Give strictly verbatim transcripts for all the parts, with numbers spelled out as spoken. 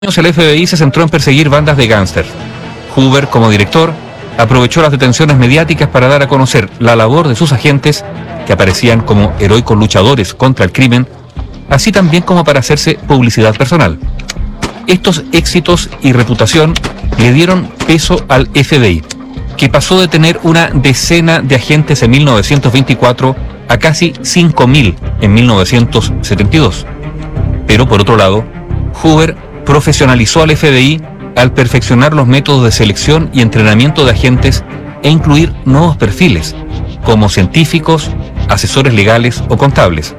El F B I se centró en perseguir bandas de gángsters. Hoover, como director, aprovechó las detenciones mediáticas para dar a conocer la labor de sus agentes, que aparecían como heroicos luchadores contra el crimen, así también como para hacerse publicidad personal. Estos éxitos y reputación le dieron peso al F B I, que pasó de tener una decena de agentes en mil novecientos veinticuatro a casi cinco mil en mil novecientos setenta y dos. Pero por otro lado, Hoover profesionalizó al F B I al perfeccionar los métodos de selección y entrenamiento de agentes e incluir nuevos perfiles, como científicos, asesores legales o contables.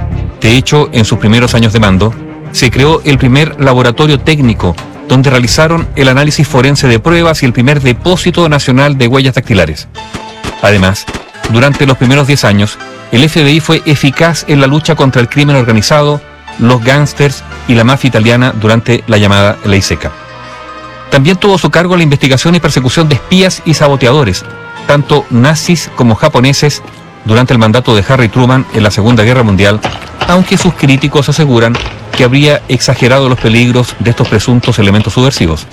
De hecho, en sus primeros años de mando, se creó el primer laboratorio técnico donde realizaron el análisis forense de pruebas y el primer depósito nacional de huellas dactilares. Además, durante los primeros diez años, el F B I fue eficaz en la lucha contra el crimen organizado, los gángsters y la mafia italiana durante la llamada Ley Seca. También tuvo a su cargo la investigación y persecución de espías y saboteadores, tanto nazis como japoneses, durante el mandato de Harry Truman en la Segunda Guerra Mundial, aunque sus críticos aseguran que habría exagerado los peligros de estos presuntos elementos subversivos.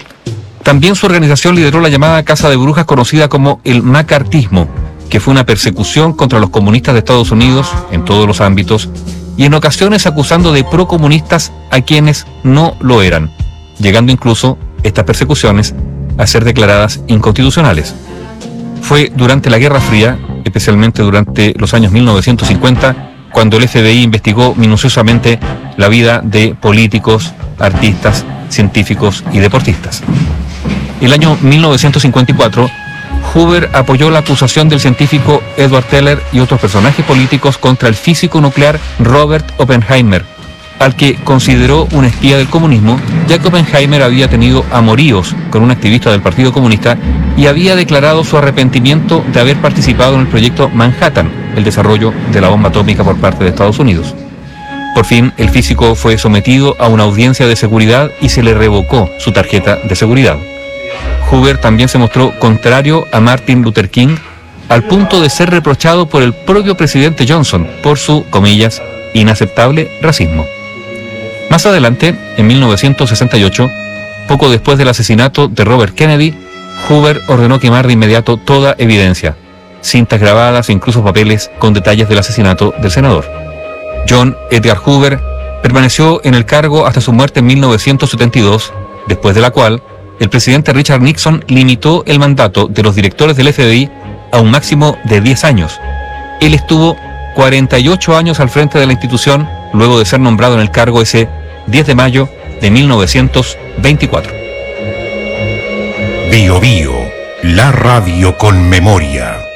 También su organización lideró la llamada Casa de Brujas, conocida como el macartismo, que fue una persecución contra los comunistas de Estados Unidos en todos los ámbitos, y en ocasiones acusando de procomunistas a quienes no lo eran, llegando incluso estas persecuciones a ser declaradas inconstitucionales. Fue durante la Guerra Fría, especialmente durante los años mil novecientos cincuenta, cuando el F B I investigó minuciosamente la vida de políticos, artistas, científicos y deportistas. El año mil novecientos cincuenta y cuatro, Hoover apoyó la acusación del científico Edward Teller y otros personajes políticos contra el físico nuclear Robert Oppenheimer, al que consideró un espía del comunismo, ya que Oppenheimer había tenido amoríos con un activista del Partido Comunista y había declarado su arrepentimiento de haber participado en el proyecto Manhattan, el desarrollo de la bomba atómica por parte de Estados Unidos. Por fin, el físico fue sometido a una audiencia de seguridad y se le revocó su tarjeta de seguridad. Hoover también se mostró contrario a Martin Luther King, al punto de ser reprochado por el propio presidente Johnson por su, comillas, inaceptable racismo. Más adelante, en mil novecientos sesenta y ocho, poco después del asesinato de Robert Kennedy, Hoover ordenó quemar de inmediato toda evidencia, cintas grabadas e incluso papeles con detalles del asesinato del senador. John Edgar Hoover permaneció en el cargo hasta su muerte en mil novecientos setenta y dos, después de la cual el presidente Richard Nixon limitó el mandato de los directores del F B I a un máximo de diez años. Él estuvo cuarenta y ocho años al frente de la institución, luego de ser nombrado en el cargo ese diez de mayo de mil novecientos veinticuatro. Bio Bio, la radio con memoria.